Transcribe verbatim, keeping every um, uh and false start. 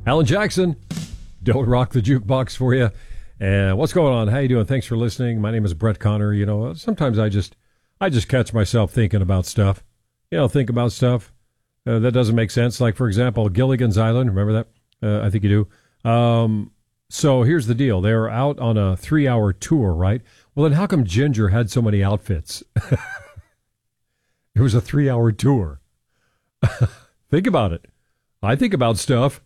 Alan Jackson, don't rock the jukebox for you. And what's going on? How you doing? Thanks for listening. My name is Brett Connor. You know, sometimes I just, I just catch myself thinking about stuff. You know, think about stuff uh, that doesn't make sense. Like, for example, Gilligan's Island. Remember that? Uh, I think you do. Um, so here's the deal. They were out on a three-hour tour, right? Well, then how come Ginger had so many outfits? It was a three-hour tour. Think about it. I think about stuff.